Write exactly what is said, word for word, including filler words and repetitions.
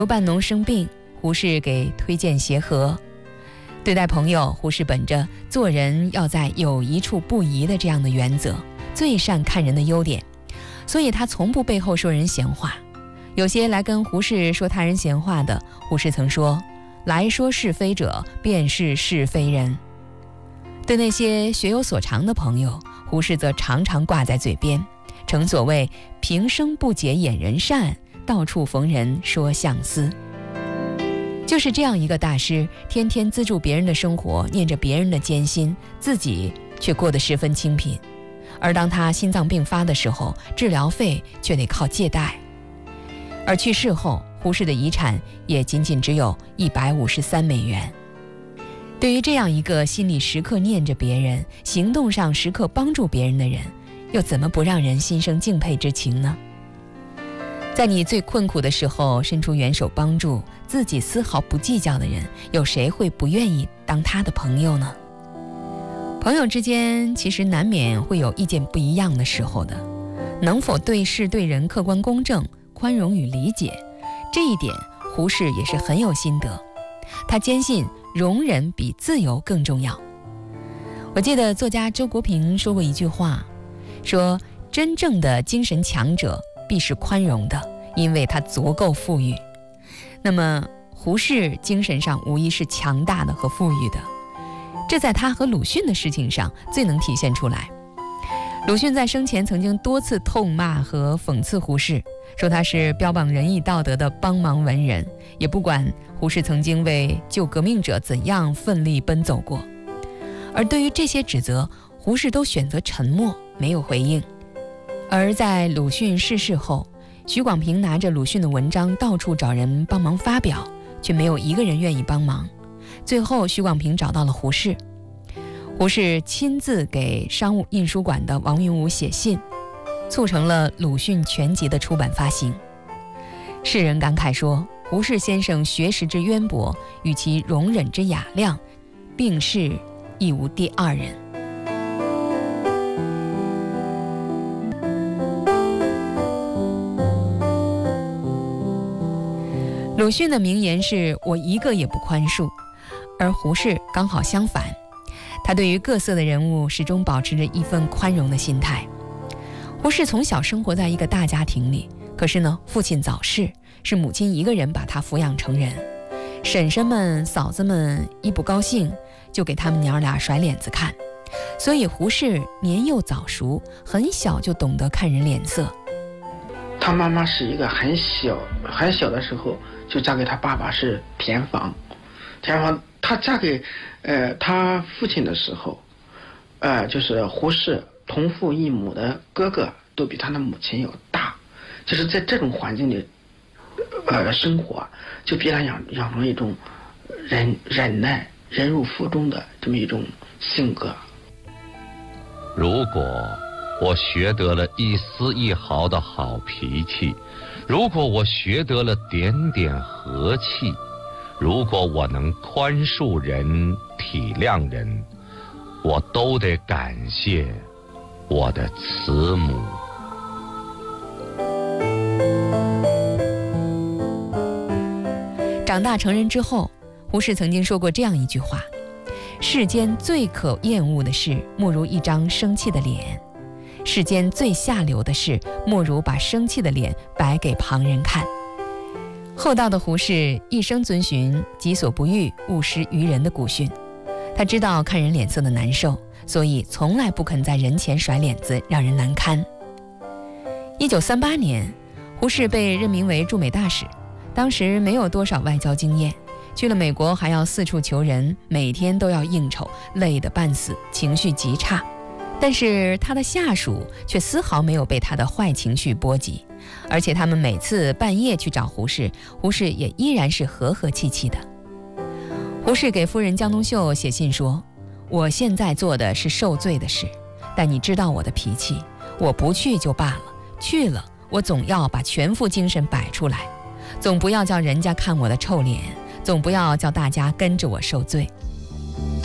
刘半农生病，胡适给推荐协和。对待朋友，胡适本着做人要在有一处不疑的这样的原则，最善看人的优点，所以他从不背后说人闲话。有些来跟胡适说他人闲话的，胡适曾说，来说是非者，便是是非人。对那些学有所长的朋友，胡适则常常挂在嘴边，诚所谓平生不解掩人善，到处逢人说相思。就是这样一个大师，天天资助别人的生活，念着别人的艰辛，自己却过得十分清贫。而当他心脏病发的时候，治疗费却得靠借贷。而去世后，胡适的遗产也仅仅只有一百五十三美元。对于这样一个心里时刻念着别人，行动上时刻帮助别人的人，又怎么不让人心生敬佩之情呢？在你最困苦的时候伸出援手帮助，自己丝毫不计较的人，有谁会不愿意当他的朋友呢？朋友之间其实难免会有意见不一样的时候的，能否对事对人客观公正、宽容与理解，这一点胡适也是很有心得。他坚信容忍比自由更重要。我记得作家周国平说过一句话，说真正的精神强者必是宽容的，因为他足够富裕。那么胡适精神上无疑是强大的和富裕的，这在他和鲁迅的事情上最能体现出来。鲁迅在生前曾经多次痛骂和讽刺胡适，说他是标榜仁义道德的帮忙文人，也不管胡适曾经为救革命者怎样奋力奔走过。而对于这些指责，胡适都选择沉默，没有回应。而在鲁迅逝世后，许广平拿着鲁迅的文章到处找人帮忙发表，却没有一个人愿意帮忙。最后许广平找到了胡适，胡适亲自给商务印书馆的王云武写信，促成了鲁迅全集的出版发行。世人感慨说，胡适先生学识之渊博，与其容忍之雅量，并世亦无第二人。鲁迅的名言是我一个也不宽恕，而胡适刚好相反，他对于各色的人物始终保持着一份宽容的心态。胡适从小生活在一个大家庭里，可是呢，父亲早逝，是母亲一个人把他抚养成人。婶婶们、嫂子们一不高兴，就给他们娘俩甩脸子看。所以胡适年幼早熟，很小就懂得看人脸色。 他妈妈是一个很小很小的时候就嫁给他爸爸是田房，田房他嫁给呃他父亲的时候，呃就是胡适同父异母的哥哥都比他的母亲要大，就是在这种环境里呃生活，就必然养养成一种忍忍耐、忍辱负重的这么一种性格。 如果我学得了一丝一毫的好脾气，如果我学得了点点和气，如果我能宽恕人、体谅人，我都得感谢我的慈母。 长大成人之后，胡适曾经说过这样一句话：世间最可厌恶的事，莫如一张生气的脸；世间最下流的事，莫如把生气的脸摆给旁人看。厚道的胡适一生遵循己所不欲，勿施于人的古训。他知道看人脸色的难受，所以从来不肯在人前甩脸子，让人难堪。一九三八年，胡适被任命为驻美大使，当时没有多少外交经验，去了美国还要四处求人，每天都要应酬，累得半死，情绪极差。但是他的下属却丝毫没有被他的坏情绪波及，而且他们每次半夜去找胡适，胡适也依然是和和气气的。胡适给夫人江冬秀写信说：我现在做的是受罪的事，但你知道我的脾气，我不去就罢了，去了我总要把全副精神摆出来，总不要叫人家看我的臭脸，总不要叫大家跟着我受罪。